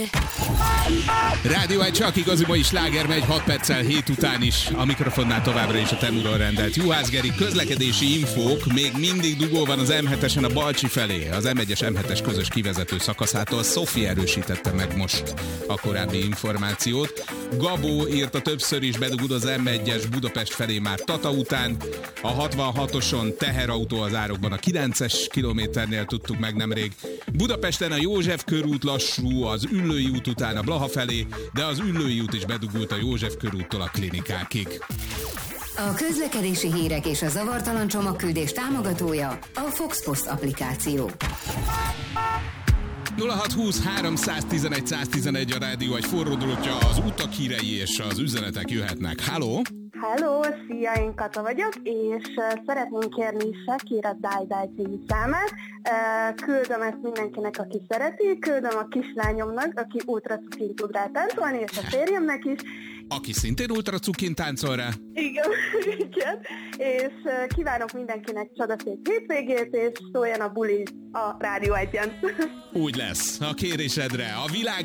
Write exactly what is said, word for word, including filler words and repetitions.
Rádió egy csak igazi mai sláger megy hat perccel hét után is. A mikrofonnál továbbra is a Temuról rendelt Juhász Geri. Közlekedési infók, még mindig dugó van az em hetesen a Balcsi felé. Az em egyes em hetes közös kivezető szakaszától. Szofi erősítette meg most a korábbi információt. Gabó írta többször is, bedugod az em egyes Budapest felé már Tata után. A hatvanhatoson teherautó az árokban a kilences kilométernél tudtuk meg nemrég. Budapesten a József körút lassú, az Üllői út után a Blaha felé, de az Üllői út is bedugult a József körúttól a klinikákig. A közlekedési hírek és a zavartalan csomagküldés támogatója a Fox Post applikáció. nulla hat húsz háromszáztizenegy száztizenegy a rádió egy forró drótja, az utak hírei és az üzenetek jöhetnek. Halló? Hello, szia, én Kata vagyok, és uh, szeretném kérni Shakira Die Die című számát. Uh, küldöm ezt mindenkinek, aki szereti, küldöm a kislányomnak, aki ultra cukin tud rá táncolni, és a férjemnek is. Aki szintén ultra cukin táncol rá. Igen, igen. És uh, kívánok mindenkinek csodaszép hétvégét, és szóljon a buli a Rádió egyen. Úgy lesz, a kérésedre. A világ